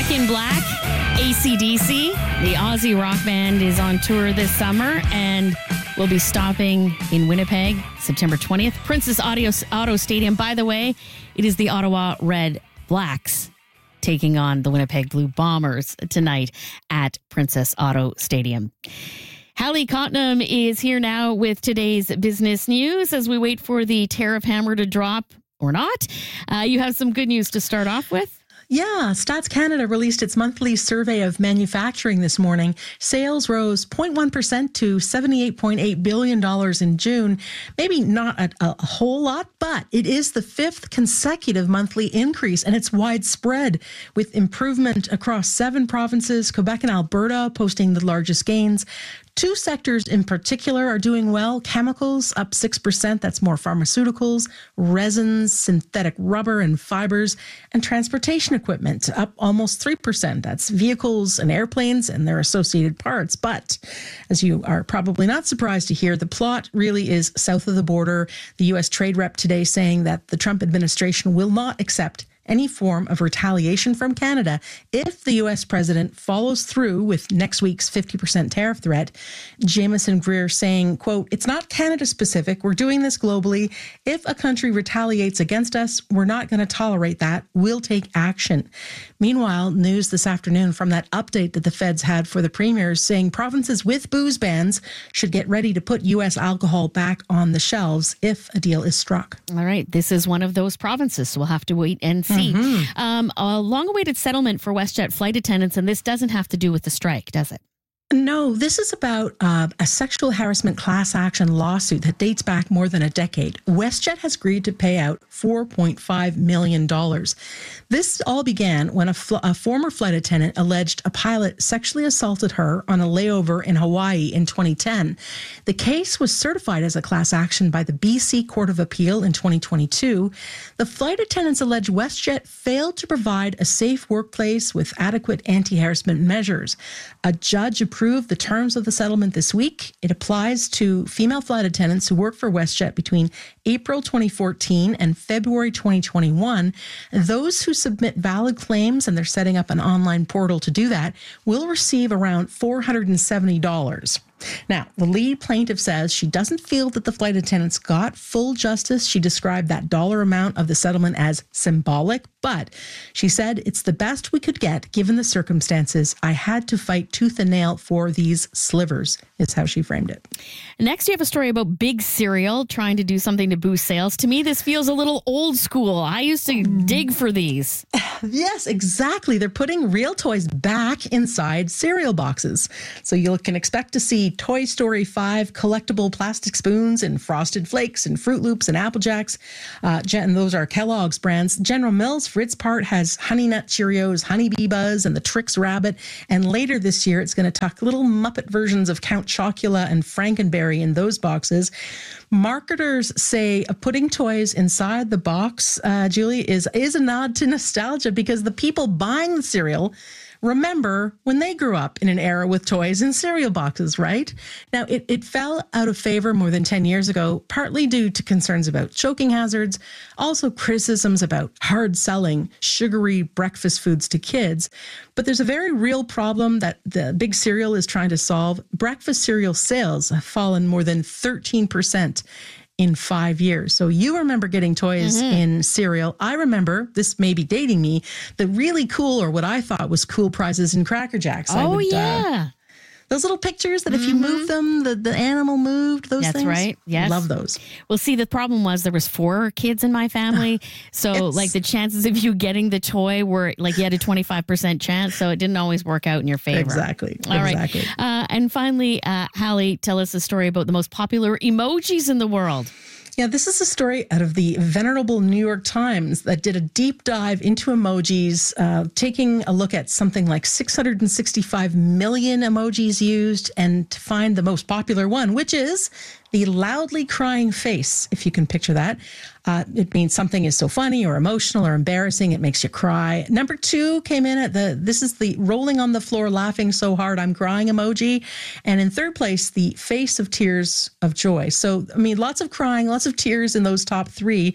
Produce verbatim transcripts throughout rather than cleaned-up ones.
Back in Black, A C D C, the Aussie rock band, is on tour this summer and will be stopping in Winnipeg September twentieth. Princess Auto, Auto Stadium. By the way, it is the Ottawa Red Blacks taking on the Winnipeg Blue Bombers tonight at Princess Auto Stadium. Hallie Cotnam is here now with today's business news as we wait for the tariff hammer to drop or not. Uh, you have some good news to start off with. Yeah, Stats Canada released its monthly survey of manufacturing this morning. Sales rose zero point one percent to seventy-eight point eight billion dollars in June. Maybe not a, a whole lot, but it is the fifth consecutive monthly increase, and it's widespread with improvement across seven provinces, Quebec and Alberta posting the largest gains. Two sectors in particular are doing well. Chemicals up six percent. That's more pharmaceuticals, resins, synthetic rubber and fibers, and transportation equipment up almost three percent. That's vehicles and airplanes and their associated parts. But as you are probably not surprised to hear, the plot really is south of the border. The U S trade rep today saying that the Trump administration will not accept any form of retaliation from Canada if the U S president follows through with next week's fifty percent tariff threat. Jameson Greer saying, quote, "It's not Canada specific. We're doing this globally. If a country retaliates against us, we're not going to tolerate that. We'll take action." Meanwhile, news this afternoon from that update that the feds had for the premiers saying provinces with booze bans should get ready to put U S alcohol back on the shelves if a deal is struck. All right. This is one of those provinces, so we'll have to wait and see. Mm-hmm. Um, a long-awaited settlement for WestJet flight attendants, and this doesn't have to do with the strike, does it? No, this is about uh, a sexual harassment class action lawsuit that dates back more than a decade. WestJet has agreed to pay out four point five million dollars. This all began when a, fl- a former flight attendant alleged a pilot sexually assaulted her on a layover in Hawaii in twenty ten. The case was certified as a class action by the B C Court of Appeal in twenty twenty-two. The flight attendants allege WestJet failed to provide a safe workplace with adequate anti-harassment measures. A judge approved the terms of the settlement this week. It applies to female flight attendants who work for WestJet between April twenty fourteen and February twenty twenty-one. Those who submit valid claims, and they're setting up an online portal to do that, will receive around four hundred seventy dollars. Now, the lead plaintiff says she doesn't feel that the flight attendants got full justice. She described that dollar amount of the settlement as symbolic, but she said it's the best we could get given the circumstances. I had to fight tooth and nail for these slivers, is how she framed it. Next, you have a story about Big Cereal trying to do something to boost sales. To me, this feels a little old school. I used to dig for these. Yes, exactly. They're putting real toys back inside cereal boxes. So you can expect to see Toy Story five collectible plastic spoons and Frosted Flakes and Fruit Loops and Apple Jacks. Uh, and those are Kellogg's brands. General Mills, for its part, has Honey Nut Cheerios, Honey Bee Buzz, and the Trix Rabbit. And later this year, it's going to tuck little Muppet versions of Count Chocula and Frankenberry in those boxes. Marketers say putting toys inside the box, uh, Julie, is, is a nod to nostalgia because the people buying the cereal remember when they grew up in an era with toys in cereal boxes, right? Now, it, it fell out of favor more than ten years ago, partly due to concerns about choking hazards, also criticisms about hard selling sugary breakfast foods to kids. But there's a very real problem that the Big Cereal is trying to solve. Breakfast cereal sales have fallen more than thirteen percent in five years. So you remember getting toys mm-hmm. in cereal. I remember, this may be dating me, the really cool, or what I thought was cool, prizes in Cracker Jacks. Oh, I would, yeah. Uh, those little pictures that mm-hmm. if you move them, the, the animal moved, those That's things. That's right. Yes. Love those. Well, see, the problem was there was four kids in my family. So It's- like the chances of you getting the toy were like you had a twenty-five percent chance. So it didn't always work out in your favor. Exactly. All exactly. right. Uh, and finally, uh, Hallie, tell us a story about the most popular emojis in the world. Yeah, this is a story out of the venerable New York Times that did a deep dive into emojis, uh, taking a look at something like six hundred sixty-five million emojis used, and to find the most popular one, which is the loudly crying face, if you can picture that. Uh, it means something is so funny or emotional or embarrassing, it makes you cry. Number two came in at the, this is the rolling on the floor, laughing so hard, I'm crying emoji. And in third place, the face of tears of joy. So, I mean, lots of crying, lots of tears in those top three.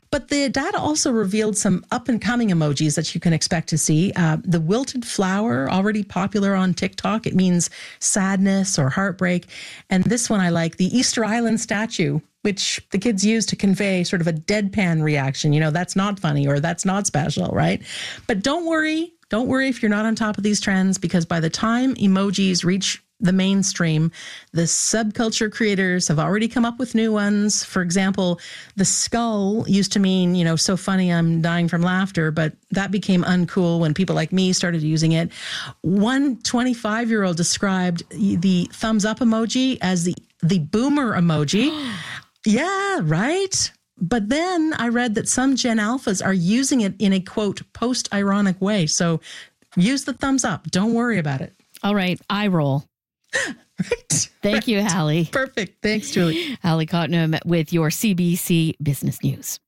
But the data also revealed some up-and-coming emojis that you can expect to see. Uh, the wilted flower, already popular on TikTok. It means sadness or heartbreak. And this one I like, the Easter Island statue, which the kids use to convey sort of a deadpan reaction. You know, that's not funny or that's not special, right? But don't worry. Don't worry if you're not on top of these trends, because by the time emojis reach the mainstream, the subculture creators have already come up with new ones. For example, the skull used to mean, you know, so funny I'm dying from laughter, but that became uncool when people like me started using it. One twenty-five-year-old described the thumbs up emoji as the, the boomer emoji. Yeah, right? But then I read that some Gen Alphas are using it in a, quote, post-ironic way. So use the thumbs up. Don't worry about it. All right, eye roll. Right. Thank right. you, Hallie. Perfect. Thanks, Julie. Hallie Cottenham with your C B C Business News.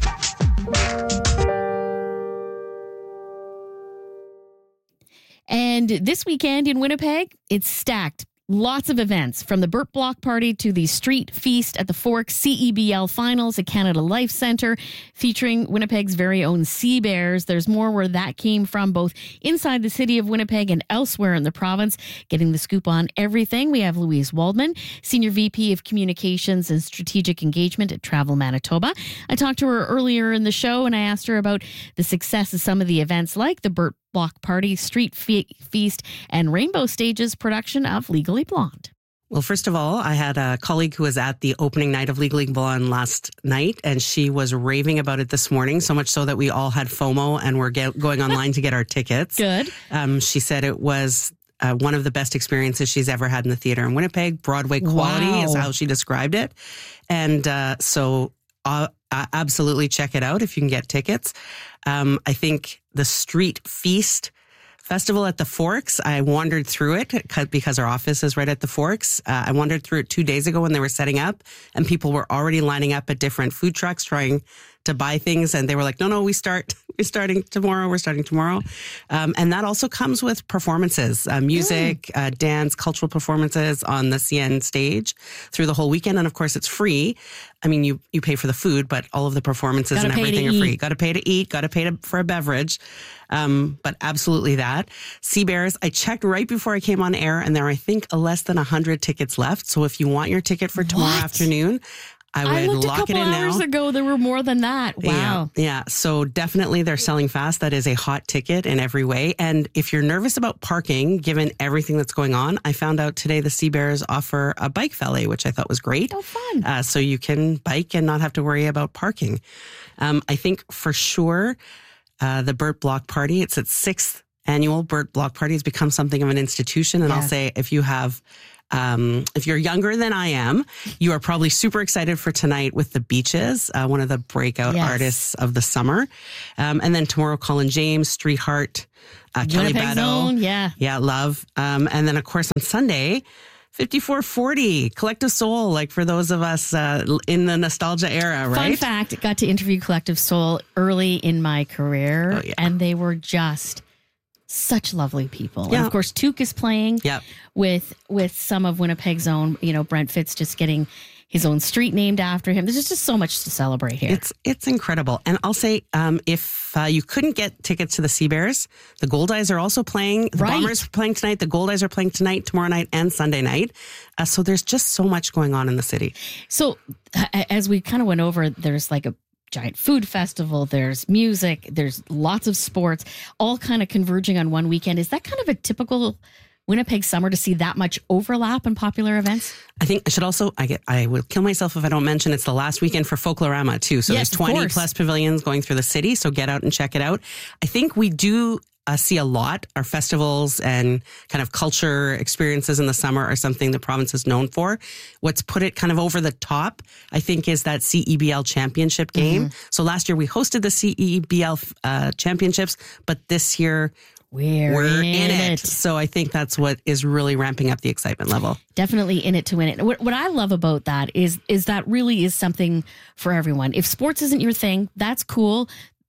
And this weekend in Winnipeg, it's stacked. Lots of events, from the Burt Block Party to the Street Feast at the Forks, C E B L Finals at Canada Life Centre, featuring Winnipeg's very own Sea Bears. There's more where that came from, both inside the city of Winnipeg and elsewhere in the province. Getting the scoop on everything, we have Louise Waldman, Senior V P of Communications and Strategic Engagement at Travel Manitoba. I talked to her earlier in the show, and I asked her about the success of some of the events like the Burt Block Party, Street Fe- Feast, and Rainbow Stage's production of Legally Blonde. Well, first of all, I had a colleague who was at the opening night of Legally Blonde last night, and she was raving about it this morning, so much so that we all had FOMO and were get, going online to get our tickets. Good. Um, she said it was uh, one of the best experiences she's ever had in the theater in Winnipeg. Broadway quality wow. is how she described it. And uh, so uh, absolutely check it out if you can get tickets. Um, I think the Street Feast Festival at the Forks, I wandered through it because our office is right at the Forks. Uh, I wandered through it two days ago when they were setting up, and people were already lining up at different food trucks trying to buy things. And they were like, no, no, we start, we're starting tomorrow. We're starting tomorrow. Um, and that also comes with performances, uh, music, mm. uh, dance, cultural performances on the C N stage through the whole weekend. And of course, it's free. I mean, you, you pay for the food, but all of the performances Gotta and everything are eat. free. Got to pay to eat, got to pay to, for a beverage. Um, but absolutely that. Sea Bears, I checked right before I came on air, and there are, I think, less than one hundred tickets left. So if you want your ticket for tomorrow what? afternoon, I would I looked lock a couple it in hours now. ago. There were more than that. Wow. Yeah, yeah. So definitely they're selling fast. That is a hot ticket in every way. And if you're nervous about parking, given everything that's going on, I found out today the Sea Bears offer a bike valet, which I thought was great. Oh, fun. Uh, so you can bike and not have to worry about parking. Um, I think for sure uh, the Burt Block Party, it's its sixth annual Burt Block Party, has become something of an institution. And yeah. I'll say if you have... Um, if you're younger than I am, you are probably super excited for tonight with The Beaches, uh, one of the breakout yes. artists of the summer. Um, and then tomorrow, Colin James, Street Heart, uh, Kelly Winnipeg Batto. Zone, yeah. Yeah, love. Um, and then, of course, on Sunday, fifty-four forty, Collective Soul, like for those of us uh, in the nostalgia era, right? Fun fact, got to interview Collective Soul early in my career, oh, yeah. and they were just... such lovely people. Yeah. And of course, Took is playing yep. with with some of Winnipeg's own, you know, Brent Fitz just getting his own street named after him. There's just so much to celebrate here. It's it's incredible. And I'll say, um, if uh, you couldn't get tickets to the Sea Bears, the Goldeyes are also playing. The right. Bombers are playing tonight. The Goldeyes are playing tonight, tomorrow night, and Sunday night. Uh, so there's just so much going on in the city. So as we kind of went over, there's like a giant food festival, there's music, there's lots of sports, all kind of converging on one weekend. Is that kind of a typical Winnipeg summer to see that much overlap in popular events? I think I should also, I get, I will kill myself if I don't mention it's the last weekend for Folklorama too. So yes, there's twenty plus pavilions going through the city. So get out and check it out. I think we do Uh, see a lot. Our festivals and kind of culture experiences in the summer are something the province is known for. What's put it kind of over the top, I think, is that C E B L championship game. Mm-hmm. So last year we hosted the C E B L uh, championships, but this year we're, we're in, in it. it. So I think that's what is really ramping up the excitement level. Definitely in it to win it. What, what I love about that is, is that really is something for everyone. If sports isn't your thing, that's cool.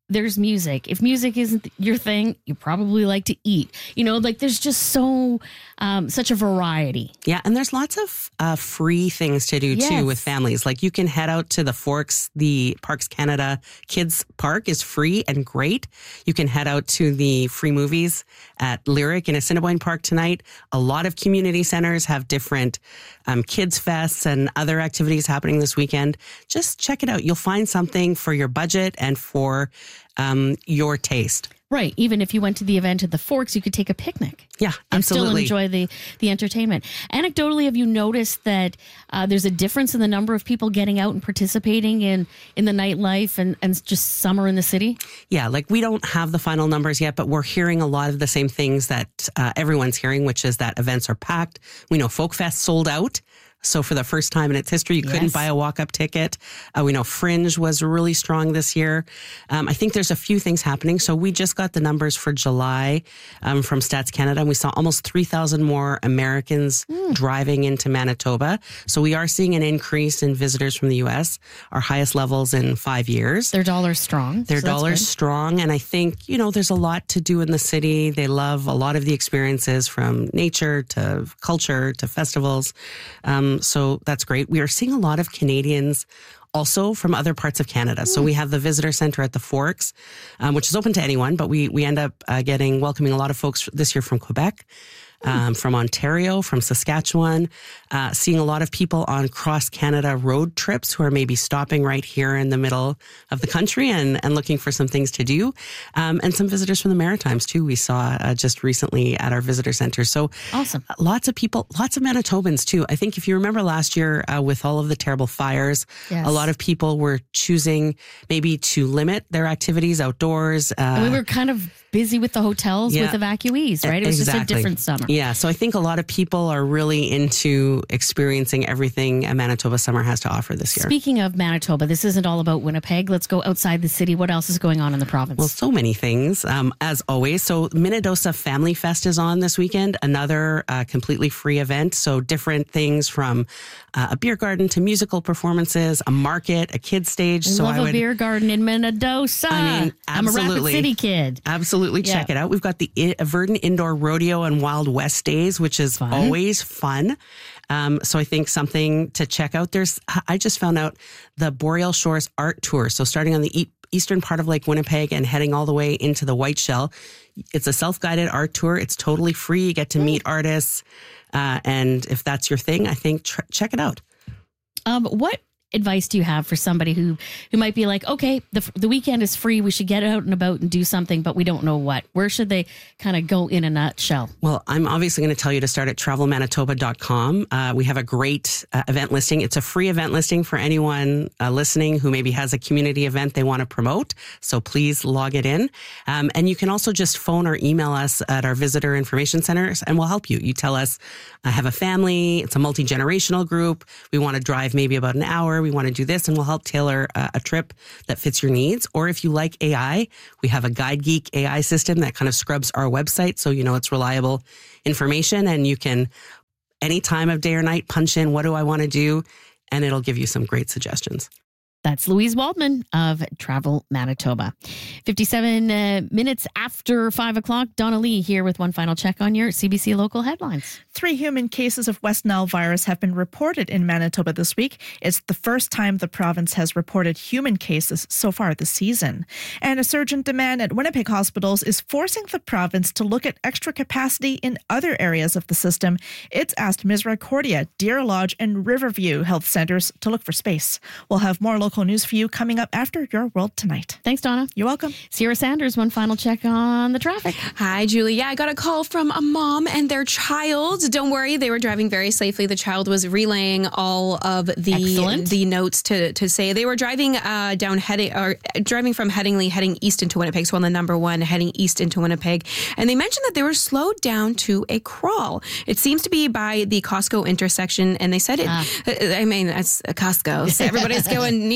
there's music. If music isn't your thing, you probably like to eat. You know, like there's just so, um, such a variety. Yeah. And there's lots of uh, free things to do Yes. too with families. Like you can head out to the Forks, the Parks Canada Kids Park is free and great. You can head out to the free movies at Lyric in Assiniboine Park tonight. A lot of community centers have different um, kids fests and other activities happening this weekend. Just check it out. You'll find something for your budget and for um, your taste. Right. Even if you went to the event at the Forks, you could take a picnic. Yeah, and absolutely. still enjoy the, the entertainment. Anecdotally, have you noticed that uh, there's a difference in the number of people getting out and participating in, in the nightlife and, and just summer in the city? Yeah, like we don't have the final numbers yet, but we're hearing a lot of the same things that uh, everyone's hearing, which is that events are packed. We know Folk Fest sold out. So for the first time in its history, you couldn't Yes. buy a walk-up ticket. Uh, we know Fringe was really strong this year. Um, I think there's a few things happening. So we just got the numbers for July um, from Stats Canada, and we saw almost three thousand more Americans mm. driving into Manitoba. So we are seeing an increase in visitors from the U S, our highest levels in five years. Their dollar's strong. Their so that's dollar's good. strong. And I think, you know, there's a lot to do in the city. They love a lot of the experiences from nature to culture to festivals. Um, So that's great. We are seeing a lot of Canadians also from other parts of Canada. So we have the visitor center at the Forks, um, which is open to anyone, but we, we end up uh, getting, welcoming a lot of folks this year from Quebec. Um, from Ontario, from Saskatchewan, uh, seeing a lot of people on cross-Canada road trips who are maybe stopping right here in the middle of the country and, and looking for some things to do. Um, and some visitors from the Maritimes, too, we saw uh, just recently at our visitor center. So awesome. Lots of people, lots of Manitobans, too. I think if you remember last year uh, with all of the terrible fires, Yes. a lot of people were choosing maybe to limit their activities outdoors. Uh, And we were kind of busy with the hotels Yeah. with evacuees, right? It was Exactly. just a different summer. Yeah, so I think a lot of people are really into experiencing everything a Manitoba summer has to offer this year. Speaking of Manitoba, this isn't all about Winnipeg. Let's go outside the city. What else is going on in the province? Well, so many things, um, as always. So Minnedosa Family Fest is on this weekend, another uh, completely free event. So different things from uh, a beer garden to musical performances, a market, a kids stage. I so love I would, a beer garden in Minnedosa. I mean, I'm a Rapid absolutely. City kid. Absolutely check Yeah. it out. We've got the I- Verdon Indoor Rodeo and Wild West Days, which is Fun. always fun. Um, so I think something to check out. There's, I just found out the Boreal Shores Art Tour. So starting on the e- eastern part of Lake Winnipeg and heading all the way into the White Shell. It's a self-guided art tour. It's totally free. You get to meet artists. Uh, and if that's your thing, I think tr- check it out. Um, what advice do you have for somebody who, who might be like, okay, the the weekend is free. We should get out and about and do something, but we don't know what. Where should they kind of go in a nutshell? Well, I'm obviously going to tell you to start at travel manitoba dot com. Uh, we have a great uh, event listing. It's a free event listing for anyone uh, listening who maybe has a community event they want to promote. So please log it in. Um, and you can also just phone or email us at our visitor information centers and we'll help you. You tell us, I have a family. It's a multi-generational group. We want to drive maybe about an hour. We want to do this and we'll help tailor a, a trip that fits your needs. Or if you like A I, we have a Guide Geek A I system that kind of scrubs our website so you know it's reliable information and you can any time of day or night punch in what do I want to do and it'll give you some great suggestions. That's Louise Waldman of Travel Manitoba. fifty-seven uh, minutes after five o'clock, Donna Lee here with one final check on your C B C local headlines. Three human cases of West Nile virus have been reported in Manitoba this week. It's the first time the province has reported human cases so far this season. And a surge in demand at Winnipeg hospitals is forcing the province to look at extra capacity in other areas of the system. It's asked Misericordia, Deer Lodge, and Riverview Health Centres to look for space. We'll have more local news for you coming up after Your World Tonight. Thanks, Donna. You're welcome. Sierra Sanders, one final check on the traffic. Hi, Julie. Yeah, I got a call from a mom and their child. Don't worry, they were driving very safely. The child was relaying all of the Excellent. the notes to to say they were driving uh, down heading or driving from Headingley, heading east into Winnipeg. So on the number one, heading east into Winnipeg, and they mentioned that they were slowed down to a crawl. It seems to be by the Costco intersection, and they said it. Ah. I mean, that's a Costco, so everybody's going, you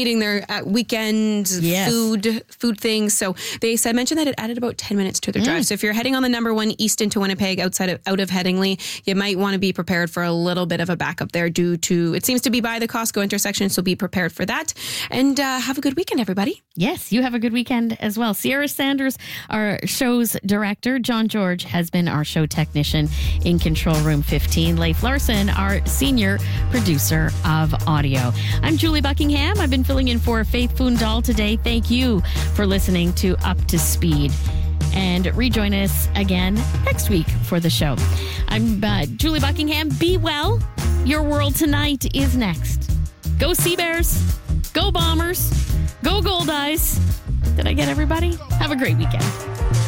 eating their uh, weekend Yes. food food things. So they said mentioned that it added about ten minutes to their Mm. drive. So if you're heading on the number one east into Winnipeg, outside of out of Headingley, you might want to be prepared for a little bit of a backup there due to it seems to be by the Costco intersection. So be prepared for that, and uh, have a good weekend, everybody. Yes, you have a good weekend as well. Sierra Sanders, our show's director. John George has been our show technician in Control Room fifteen. Leif Larson, our senior producer of audio. I'm Julie Buckingham. I've been filling in for Faith Fundal today. Thank you for listening to Up to Speed. And rejoin us again next week for the show. I'm uh, Julie Buckingham. Be well. Your World Tonight is next. Go Sea Bears. Go Bombers. Go Gold Eyes. Did I get everybody? Have a great weekend.